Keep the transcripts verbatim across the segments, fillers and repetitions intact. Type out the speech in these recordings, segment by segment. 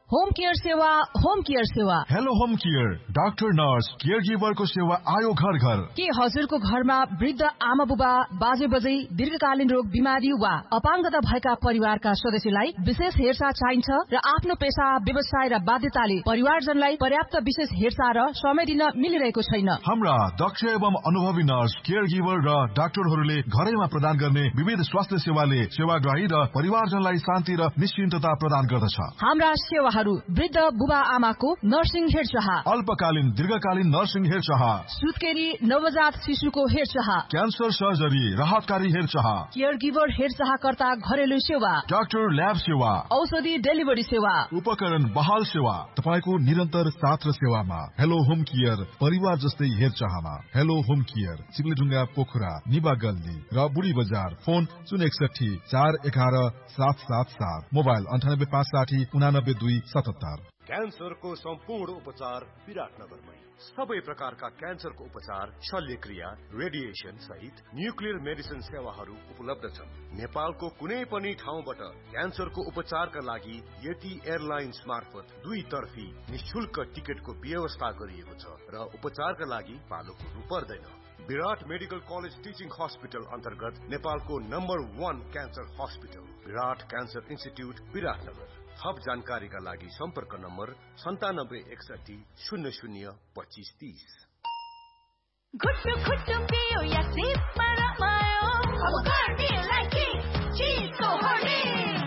Home care सेवा, home care सेवा। Hello home care, doctor nurse care गिभरको सेवा आयो घर घर। के हजुरको घरमा वृद्ध आमा बुबा बाजे बजै दीर्घकालीन रोग बिमारी वा अपाङ्गता भएका परिवारका सदस्यलाई विशेष हेरचाह चाहिन्छ र आफ्नो पेशा व्यवसाय र बाध्यताले परिवारजनलाई पर्याप्त विशेष हेरचाह र समय दिन मिलिरहेको छैन। हाम्रा दक्ष एवं अनुभवी नर्स केयर गिभर र डाक्टरहरूले घरैमा प्रदान गर्ने विविध स्वास्थ्य सेवाले सेवाग्राही र परिवारजनलाई शान्ति र निश्चिन्तता प्रदान गर्दछ। हाम्रा सेवा वृद्ध बुबा आमाको नर्सिङ हेरचाह, अल्पकालीन दीर्घकालीन नर्सिङ हेरचाह, सुत्केरी नवजात शिशुको हेरचाह, क्यान्सर सर्जरी राहतकारी हेरचाह, केयर गिभर हेरचाहकर्ता घरेलु सेवा, डाक्टर ल्याब सेवा, औषधि डेलिभरी सेवा, उपकरण बहाल सेवा, तपाईको निरन्तर साथ र सेवामा। हेलो होम केयर, परिवार जस्तै हेरचाहमा। हेलो होम केयर, चिप्लेढुङ्गा पोखरा, निबा गल्ली र बुढी बजार। फोन शून्य एकसठी चार एघार सात सात सात, मोबाइल अन्ठानब्बे पाँच साठी उनानब्बे दुई सतहत्तर। क्यान्सरको सम्पूर्ण उपचार विराटनगरमै। सबै प्रकारका क्यान्सरको उपचार, शल्यक्रिया, रेडिएसन सहित न्युक्लियर मेडिसिन सेवाहरू उपलब्ध छन्। नेपालको कुनै पनि ठाउँबाट क्यान्सरको उपचारका लागि यति एयरलाइन्स मार्फत दुई तर्फी निशुल्क टिकटको व्यवस्था गरिएको छ र उपचारका लागि पालो कुर्नु पर्दैन। विराट मेडिकल कलेज टिचिङ हस्पिटल अन्तर्गत नेपालको नम्बर वान क्यान्सर हस्पिटल विराट क्यान्सर इन्स्टिट्युट विराटनगर। थप जानकारीका लागि सम्पर्क नम्बर सन्तानब्बे एकसठी शून्य शून्य पच्चिस तीस। घुट्टु घुट्टु पियो या सिपमा रमायो, अब गर्मीलाई के चिसो हरे।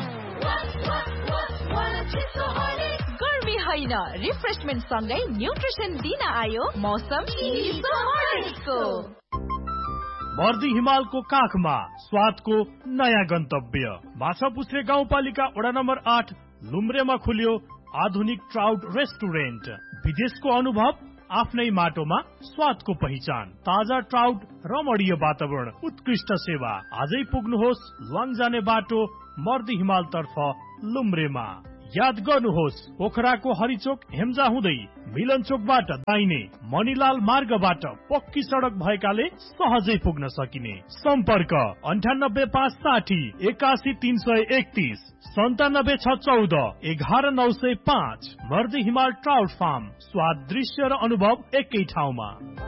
गर्मी होइन, रिफ्रेशमेन्ट सँगै न्युट्रिसन दिन आयो मौसम चिसो हरेको। मर्दी हिमालको काखमा स्वादको नयाँ गन्तव्य माछापुछ्रे गाउँपालिका वडा नम्बर आठ लुम्ब्रेमा खुल्यो आधुनिक ट्राउट रेस्टुरेन्ट। विदेशको अनुभव आफ्नै माटोमा स्वादको पहिचान, ताजा ट्राउट, रमणीय वातावरण, उत्कृष्ट सेवा। आजै पुग्नुहोस् लङ जाने बाटो मर्दी हिमाल तर्फ लुम्ब्रेमा। याद गर्नुहोस् पोखराको हरिचोक हेम्जा हुँदै मिलन चोकबाट दाहिने मणिलाल मार्गबाट पक्की सडक भएकाले सहजै पुग्न सकिने। सम्पर्क अन्ठानब्बे पाँच साठी एकासी तीन सय एकतीस, सन्तानब्बे छ चौध एघार नौ सय पाँच। मर्दी हिमाल ट्राउट फार्म, स्वाद, दृश्य र अनुभव एकै ठाउँमा।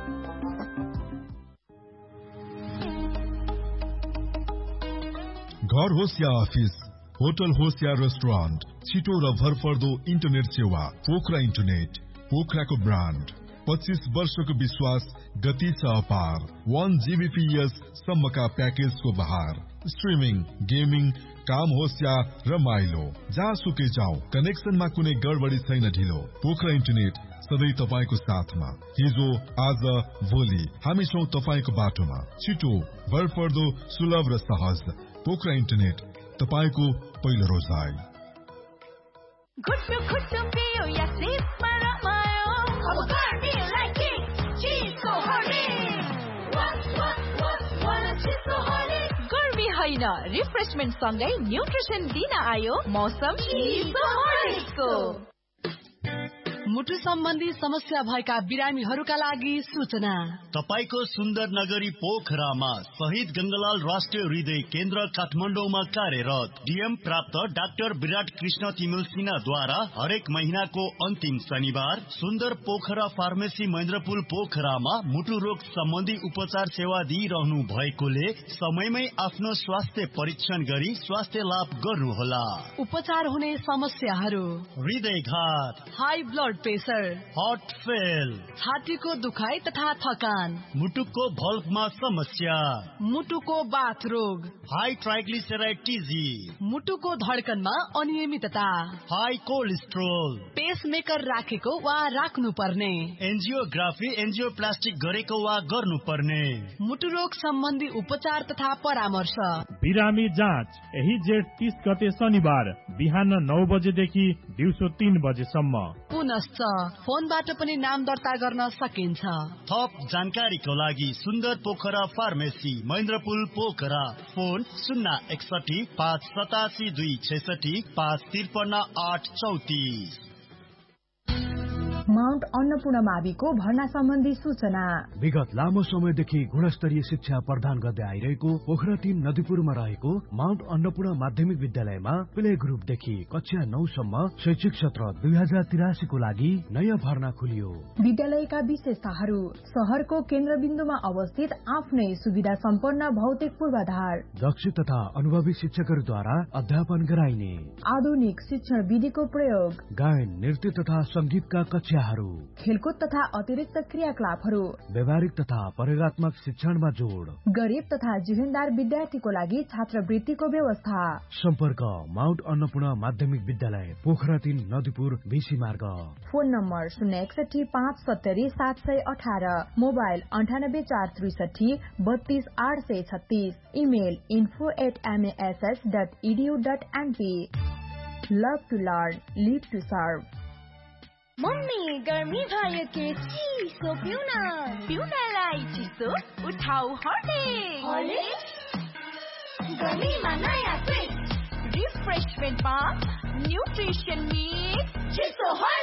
घर होस् या अफिस, होटल होस् या रेस्टुरेन्ट, छिटो र भरपर्दो इन्टरनेट सेवा पोखरा इन्टरनेट। पोखराको ब्रान्ड, पच्चीस वर्षको विश्वास, गति छ अपार। वन जीबीपीएस सम्मका प्याकेजको बहार। स्ट्रिमिङ, गेमिङ, काम होस् या रमाइलो, जहाँसुकै जाऊ कनेक्सनमा कुनै गडबडी छैन ढिलो। पोखरा इन्टरनेट सधैँ तपाईँको साथमा। हिजो आज भोलि हामी छौँ तपाईँको बाटोमा। छिटो, भरपर्दो, सुलभ र सहज। पोखरा इन्टरनेट, तपाईको पहिलो रोजाइ। घुट्टु घुट्टु पियो या सिपमा रमायो, अब गर्मीलाई के चिसो हरे। गर्मी होइन, रिफ्रेशमेन्ट सँगै न्युट्रिसन दिन आयो मौसम चिसो हरेको। मुटु सम्बन्धी समस्या भएका बिरामीहरूका लागि सूचना। तपाईको सुन्दर नगरी पोखरामा शहीद गंगालाल राष्ट्रिय हृदय केन्द्र काठमाडौँमा कार्यरत डीएम प्राप्त डाक्टर विराट कृष्ण तिमिल सिन्हाद्वारा हरेक महीनाको अन्तिम शनिबार सुन्दर पोखरा फार्मेसी महेन्द्रपुल पोखरामा मुटु रोग सम्बन्धी उपचार सेवा दिइरहनु भएकोले समयमै आफ्नो स्वास्थ्य परीक्षण गरी स्वास्थ्य लाभ गर्नुहोला। उपचार हुने समस्याहरू: हृदयघात, high blood pressure, heart fail, छातीको दुखाइ तथा थकान, मुटुको भल्भमा समस्या, मुटुको बाथ रोग, हाई ट्राइग्लिसराइड टिजी, मुटुको धड्कनमा अनियमितता, हाई कोलेस्ट्रोल, पेसमेकर राखेको वा राख्नु पर्ने, एन्जियोग्राफी एन्जियोप्लास्टिक गरेको वा गर्नुपर्ने, मुटु रोग सम्बन्धी उपचार तथा परामर्श। बिरामी जाँच यही जेठ तीस गते शनिबार बिहान नौ बजेदेखि दिउँसो तीन बजेसम्म। पुनश्च फोनबाट पनि नाम दर्ता गर्न सकिन्छ। थप जानकारीको लागि सुन्दर पोखरा फार्मेसी महेन्द्रपुल पोखरा, फोन शून्य एकसठी पाँच सतासी दुई छैसठी पाँच त्रिपन्न आठ चौतिस। माउन्ट अन्नपूर्ण माविको भर्ना सम्बन्धी सूचना। विगत लामो समयदेखि गुणस्तरीय शिक्षा प्रदान गर्दै आइरहेको पोखरा तीन नदीपुरमा रहेको माउन्ट अन्नपूर्ण माध्यमिक विद्यालयमा प्ले ग्रुपदेखि कक्षा नौ सम्म शैक्षिक सत्र दुई हजार तिरासीको लागि नयाँ भर्ना खुलियो। विद्यालयका विशेषताहरू: शहरको केन्द्रबिन्दुमा अवस्थित आफ्नै सुविधा सम्पन्न भौतिक पूर्वाधार, दक्ष तथा अनुभवी शिक्षकहरूद्वारा अध्यापन गराइने आधुनिक शिक्षण विधिको प्रयोग, गायन नृत्य तथा संगीतका कक्षाहरू, खेलकुद तथा अतिरिक्त क्रियाकलापहरू, व्यवहारिक तथा प्रयोगात्मक शिक्षणमा जोड, गरीब तथा जिहेनदार विद्यार्थीको लागि छात्रवृत्तिको व्यवस्था। सम्पर्क माउन्ट अन्नपूर्ण माध्यमिक विद्यालय, पोखरा तीन नदीपुर, बेसी मार्ग। फोन नम्बर शून्य एकसठी पाँच सत्तरी सात सय अठार, मोबाइल अन्ठानब्बे चार त्रिसठी बत्तीस आठ सय छत्तीस, email info at एमएएसएस dot edu dot NP. Love to learn, leave to serve. Mummy गर्मी भयो के चिसो पिउन, पिउनलाई चिसो उठाउ हर्लिक्स। गर्मीमा नयाँ ट्विस्ट, रिफ्रेशमेन्ट बार, न्युट्रिसन मिक्स, चिसो हर्लिक्स।